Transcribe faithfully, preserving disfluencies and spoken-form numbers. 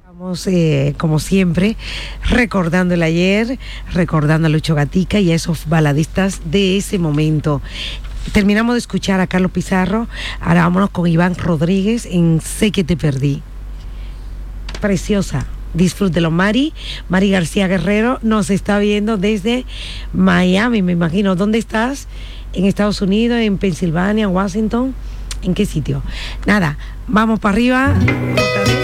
Vamos, eh, como siempre, recordando el ayer, recordando a Lucho Gatica y a esos baladistas de ese momento. Terminamos de escuchar a Carlos Pizarro, ahora vámonos con Iván Rodríguez en Sé que te perdí. Preciosa, disfrútelo. Mari, Mari García Guerrero nos está viendo desde Miami, me imagino. ¿Dónde estás? ¿En Estados Unidos, en Pensilvania, Washington? ¿En qué sitio? Nada, vamos para arriba.